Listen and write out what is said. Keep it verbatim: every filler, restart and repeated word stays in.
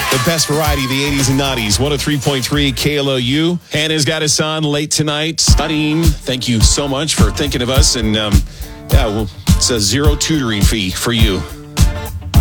The best variety of the eighties and nineties. one oh three point three K L O U. Hannah's got us on late tonight studying. Thank you so much for thinking of us. And, um, yeah, well, it's a zero tutoring fee for you.